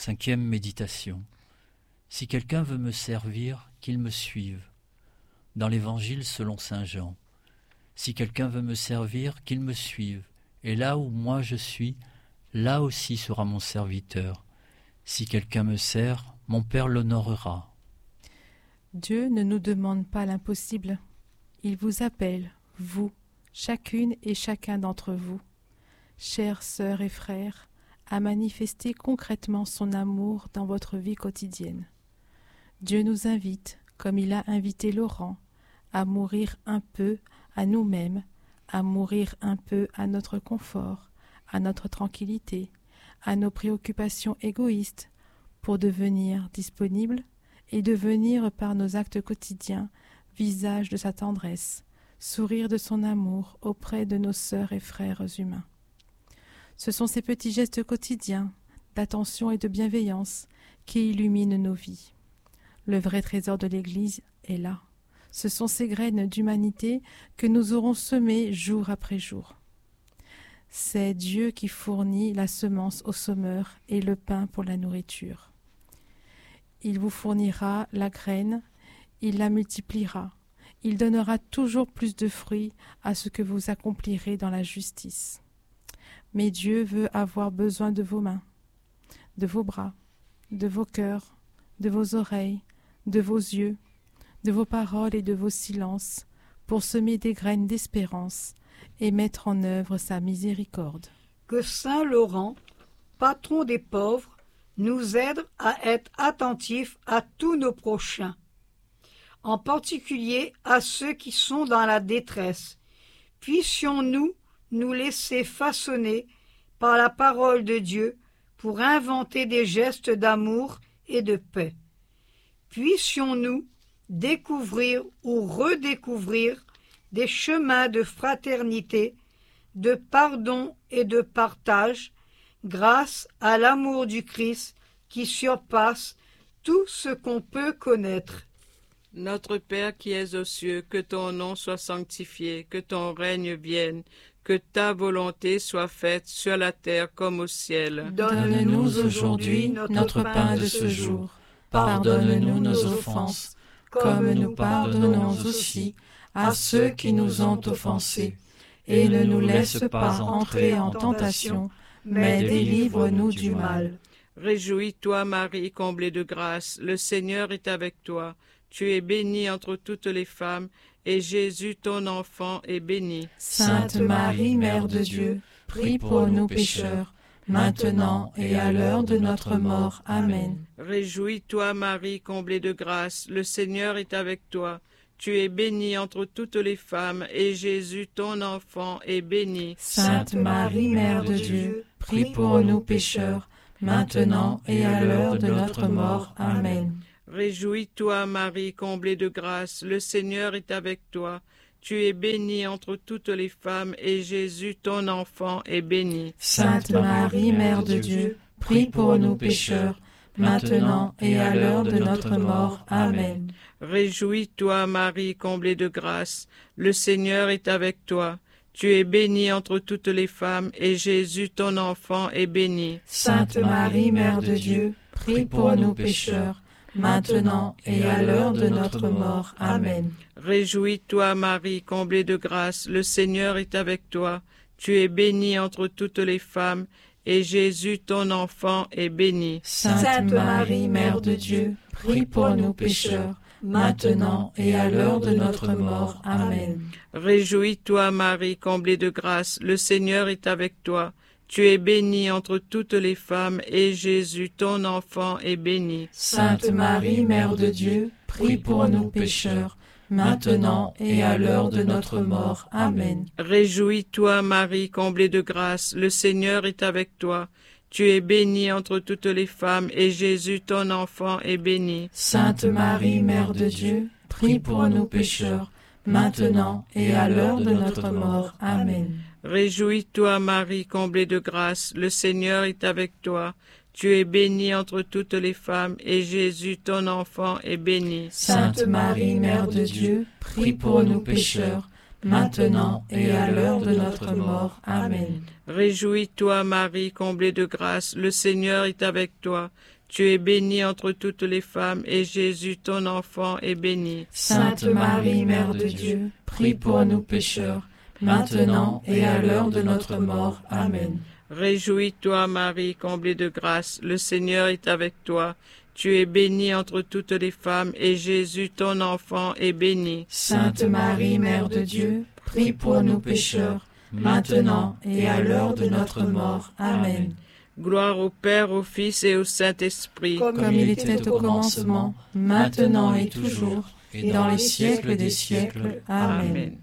Cinquième méditation. Si quelqu'un veut me servir, qu'il me suive. Dans l'Évangile selon saint Jean. Si quelqu'un veut me servir, qu'il me suive. Et là où moi je suis, là aussi sera mon serviteur. Si quelqu'un me sert, mon Père l'honorera. Dieu ne nous demande pas l'impossible. Il vous appelle, vous, chacune et chacun d'entre vous, chères sœurs et frères, à manifester concrètement son amour dans votre vie quotidienne. Dieu nous invite, comme il a invité Laurent, à mourir un peu à nous-mêmes, à mourir un peu à notre confort, à notre tranquillité, à nos préoccupations égoïstes, pour devenir disponible et devenir par nos actes quotidiens visage de sa tendresse, sourire de son amour auprès de nos sœurs et frères humains. Ce sont ces petits gestes quotidiens d'attention et de bienveillance qui illuminent nos vies. Le vrai trésor de l'Église est là. Ce sont ces graines d'humanité que nous aurons semées jour après jour. C'est Dieu qui fournit la semence aux semeurs et le pain pour la nourriture. Il vous fournira la graine, il la multipliera, il donnera toujours plus de fruits à ce que vous accomplirez dans la justice. Mais Dieu veut avoir besoin de vos mains, de vos bras, de vos cœurs, de vos oreilles, de vos yeux, de vos paroles et de vos silences, pour semer des graines d'espérance et mettre en œuvre sa miséricorde. Que saint Laurent, patron des pauvres, nous aide à être attentifs à tous nos prochains, en particulier à ceux qui sont dans la détresse. Puissions-nous nous laisser façonner par la parole de Dieu pour inventer des gestes d'amour et de paix. Puissions-nous découvrir ou redécouvrir des chemins de fraternité, de pardon et de partage grâce à l'amour du Christ qui surpasse tout ce qu'on peut connaître. Notre Père qui es aux cieux, que ton nom soit sanctifié, que ton règne vienne, que ta volonté soit faite sur la terre comme au ciel. Donne-nous aujourd'hui notre pain de ce jour. Pardonne-nous nos offenses, comme nous pardonnons aussi à ceux qui nous ont offensés. Et ne nous laisse pas entrer en tentation, mais délivre-nous du mal. Réjouis-toi, Marie, comblée de grâce, le Seigneur est avec toi. Tu es bénie entre toutes les femmes, et Jésus, ton enfant, est béni. Sainte Marie, Mère de Dieu, prie pour nous pécheurs, maintenant et à l'heure de notre mort. Amen. Réjouis-toi, Marie, comblée de grâce, le Seigneur est avec toi. Tu es bénie entre toutes les femmes, et Jésus, ton enfant, est béni. Sainte Marie, Mère de Dieu, prie pour nous pécheurs, maintenant et à l'heure de notre mort. Amen. Réjouis-toi, Marie, comblée de grâce, le Seigneur est avec toi. Tu es bénie entre toutes les femmes, et Jésus, ton enfant, est béni. Sainte Marie, Mère de Dieu, prie pour nous pécheurs, maintenant et à l'heure de notre mort. Amen. Réjouis-toi, Marie, comblée de grâce, le Seigneur est avec toi. Tu es bénie entre toutes les femmes, et Jésus, ton enfant, est béni. Sainte Marie, Mère de Dieu, prie pour nous pécheurs, maintenant et à l'heure de notre mort. Amen. Réjouis-toi, Marie, comblée de grâce, le Seigneur est avec toi. Tu es bénie entre toutes les femmes, et Jésus, ton enfant, est béni. Sainte Marie, Mère de Dieu, prie pour nous pécheurs, maintenant et à l'heure de notre mort. Amen. Réjouis-toi, Marie, comblée de grâce, le Seigneur est avec toi. Tu es bénie entre toutes les femmes, et Jésus, ton enfant, est béni. Sainte Marie, Mère de Dieu, prie pour nous pécheurs, maintenant et à l'heure de notre mort. Amen. Réjouis-toi, Marie, comblée de grâce, le Seigneur est avec toi. Tu es bénie entre toutes les femmes, et Jésus, ton enfant, est béni. Sainte Marie, Mère de Dieu, prie pour nous pécheurs, maintenant et à l'heure de notre mort. Amen. Réjouis-toi, Marie, comblée de grâce, le Seigneur est avec toi. Tu es bénie entre toutes les femmes, et Jésus, ton enfant, est béni. Sainte Marie, Mère de Dieu, prie pour nous pécheurs, maintenant et à l'heure de notre mort. Amen. Réjouis-toi, Marie, comblée de grâce, le Seigneur est avec toi. Tu es bénie entre toutes les femmes, et Jésus, ton enfant, est béni. Sainte Marie, Mère de Dieu, prie pour nous pécheurs, maintenant et à l'heure de notre mort. Amen. Réjouis-toi, Marie, comblée de grâce, le Seigneur est avec toi. Tu es bénie entre toutes les femmes, et Jésus, ton enfant, est béni. Sainte Marie, Mère de Dieu, prie pour nous pécheurs, maintenant et à l'heure de notre mort. Amen. Gloire au Père, au Fils et au Saint-Esprit. Comme il était au commencement, maintenant et toujours, et dans les siècles des siècles. Amen.